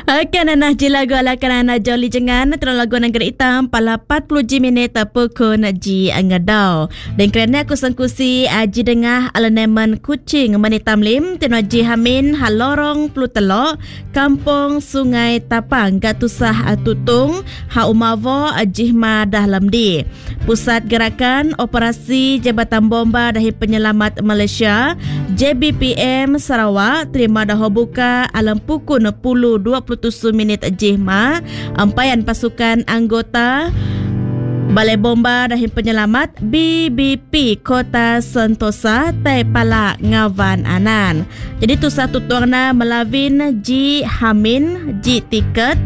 Kanana jilagu ala kanana joli jangan terang lagu negara hitam pala 40 minit pukul ji angadau. Dan kerana aku sangkusi ji dengah ala nemen kucing manitam lim tino ji hamin halorong plutelo kampung Sungai Tapang gatusah tutung ha umavo jihma dahlam di. Pusat Gerakan Operasi Jabatan Bomba dari Penyelamat Malaysia JBPM Sarawak terima dah buka alam pukul 10:27 minit jihma ampayan pasukan anggota Balai Bomba dan Penyelamat BBP Kota Sentosa Tai Palak Ngavan Anan. Jadi tu satu tuangna melawin ji hamin ji tiket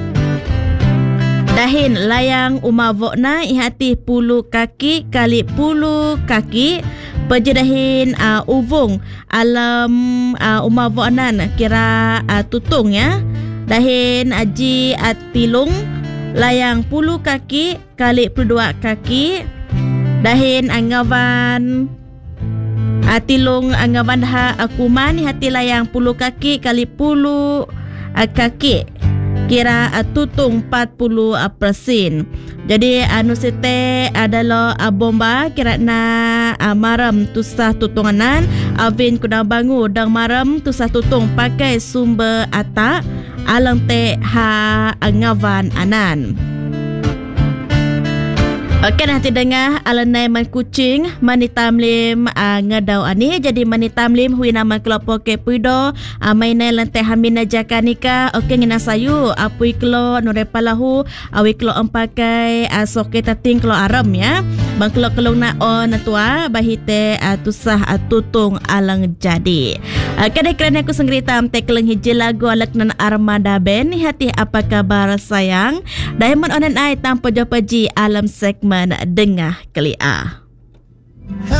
dahin layang umavokna ihati 10 kaki kali 10 kaki pejedahin uvung alam umavonan kira tutung ya dahin aji pilung layang 10 kaki kali 22 kaki dahin angavan tilung angavan akuman hati layang 10 kaki kali 10 kaki kira tutung 40%. Jadi anusite adalah bomba kira na maram tusah tutunganan avin kuda bangu dang maram tusah tutung pakai sumber atak alang te ha ngavan anan. Okey nanti dengar alanai man kucing manitam lim ngadau ani jadi manitam lim hui nama kelompok ke puido mainai lantai hamina jakanika okey ngina sayu apui kelo norepalahu awi kelo empakai soket tating kelo aram ya bang kelo kelong na on tua bahite tusah tutung alang jadi. Kadai kerana aku sengrita amte keleng hiji lagu alak nan Armada Ben hati apa kabar sayang Diamond on an eye tanpa jopaji alam segmen Dengah Kelia.